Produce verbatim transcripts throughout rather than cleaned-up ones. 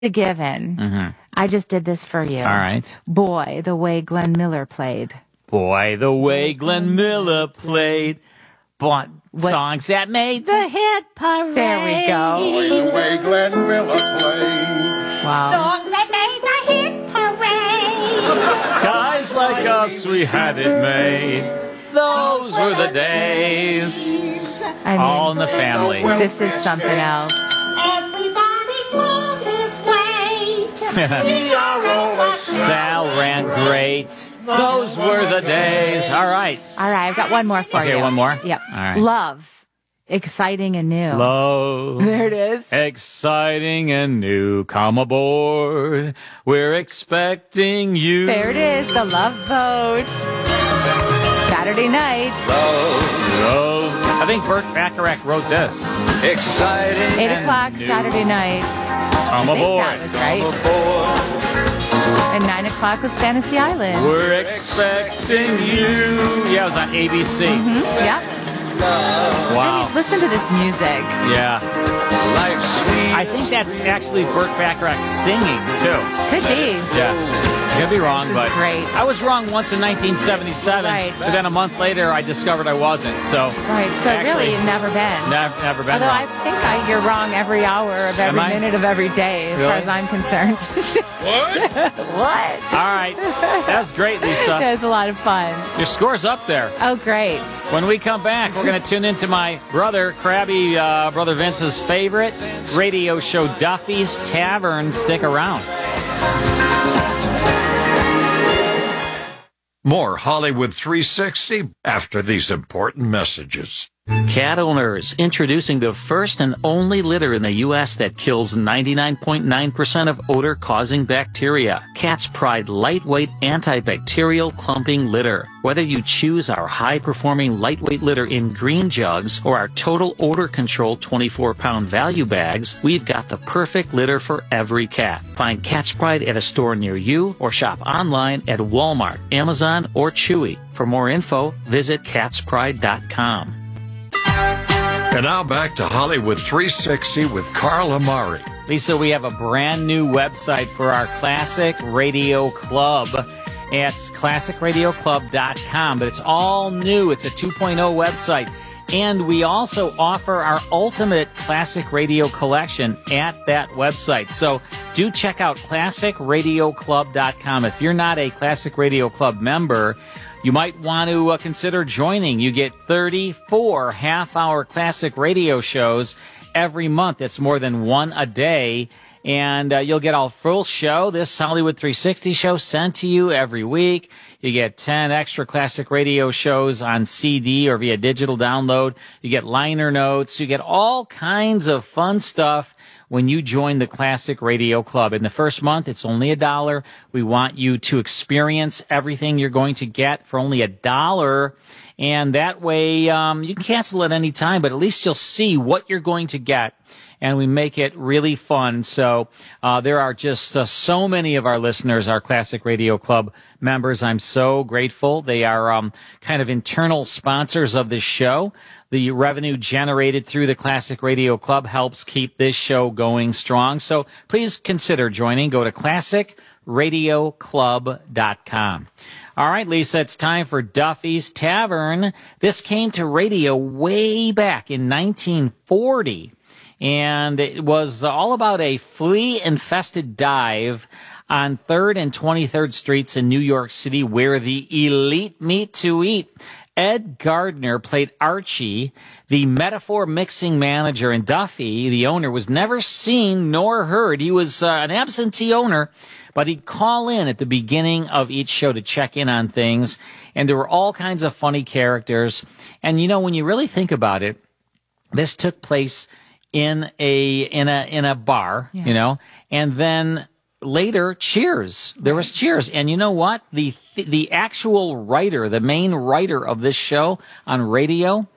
a given. Mm-hmm. I just did this for you. All right. Boy, the way Glenn Miller played. Boy, the way Glenn Miller played. But songs that made the hit parade. There we go. Boy, the way Glenn Miller played. Wow. Songs that made the hit parade. Guys like us, we had it made. Those were the days. I mean, All in the family. this is something else. Everybody moved his weight. Sal ran great. Those were the days. All right. All right, I've got one more for Okay, you. one more? Yep. All right. Love. Exciting and new. Love. There it is. Exciting and new. Come aboard. We're expecting you. There it is. The Love Boat. Saturday night. Love. I think Burt Bacharach wrote this. Exciting. Eight and o'clock new. Saturday night. Come I think aboard. that was right. And nine o'clock was Fantasy Island. We're expecting you. Yeah, it was on A B C. Mm-hmm. Yep. Wow. I mean, listen to this music. Yeah. Life's sweet. I think that's actually Burt Bacharach singing, too. Could be. Yeah. Could be wrong, This is but great. I was wrong once in nineteen seventy-seven. Right. But then a month later, I discovered I wasn't. So Right. So actually, really, you've never been. never, never been Although wrong. I think I, you're wrong every hour of every Am I? minute of every day, as Really? far as I'm concerned. What? What? All right. That was great, Lisa. It was a lot of fun. Your score's up there. Oh, great. When we come back, we're going to tune into my brother, Krabby, uh, Brother Vince's favorite radio show, Duffy's Tavern. Stick around. More Hollywood three sixty after these important messages. Cat owners, introducing the first and only litter in the U S that kills ninety-nine point nine percent of odor-causing bacteria. Cat's Pride lightweight antibacterial clumping litter. Whether you choose our high-performing lightweight litter in green jugs or our total odor control twenty-four pound value bags, we've got the perfect litter for every cat. Find Cat's Pride at a store near you or shop online at Walmart, Amazon, or Chewy. For more info, visit cats pride dot com. And now back to Hollywood three sixty with Carl Amari. Lisa, we have a brand new website for our Classic Radio Club. It's classic radio club dot com, but it's all new. It's a two point oh website. And we also offer our ultimate classic radio collection at that website. So do check out classic radio club dot com. If you're not a Classic Radio Club member, you might want to uh, consider joining. You get thirty-four half-hour classic radio shows every month. That's more than one a day. And uh, you'll get a full show, this Hollywood three sixty show, sent to you every week. You get ten extra classic radio shows on C D or via digital download. You get liner notes. You get all kinds of fun stuff when you join the Classic Radio Club. In the first month, it's only a dollar. We want you to experience everything you're going to get for only a dollar. And that way, um, you can cancel at any time, but at least you'll see what you're going to get. And we make it really fun. So uh, there are just uh, so many of our listeners, our Classic Radio Club members. I'm so grateful. They are um, kind of internal sponsors of this show. The revenue generated through the Classic Radio Club helps keep this show going strong. So please consider joining. Go to classic radio club dot com. All right, Lisa, it's time for Duffy's Tavern. This came to radio way back in nineteen forty. And it was all about a flea-infested dive on third and twenty-third Streets in New York City where the elite meet to eat. Ed Gardner played Archie, the metaphor mixing manager, and Duffy, the owner, was never seen nor heard. He was uh, an absentee owner, but he'd call in at the beginning of each show to check in on things, and there were all kinds of funny characters. And, you know, when you really think about it, this took place in a in a in a bar, yeah. you know, and then later Cheers. There was Cheers, and you know what? The the actual writer, the main writer of this show on radio,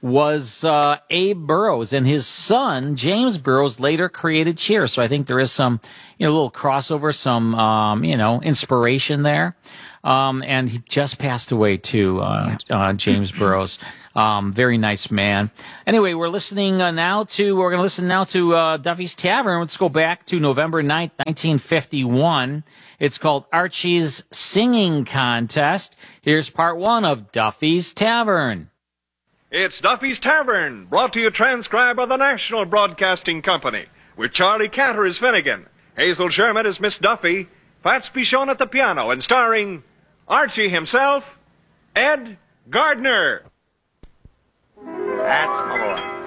was uh, Abe Burrows, and his son, James Burrows, later created Cheers. So I think there is some, you know, little crossover, some, um, you know, inspiration there. Um, and he just passed away too, uh, uh, James Burrows. Um, very nice man. Anyway, we're listening uh, now to, we're going to listen now to, uh, Duffy's Tavern. Let's go back to November ninth, nineteen fifty-one. It's called Archie's Singing Contest. Here's part one of Duffy's Tavern. It's Duffy's Tavern, brought to you transcribed by the National Broadcasting Company, with Charlie Cantor as Finnegan, Hazel Sherman as Miss Duffy, Fats Pichon at the piano, and starring Archie himself, Ed Gardner. That's my boy.